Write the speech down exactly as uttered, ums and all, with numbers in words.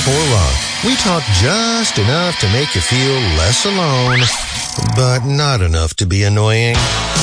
or Rock. We talk just enough to make you feel less alone, but not enough to be annoying.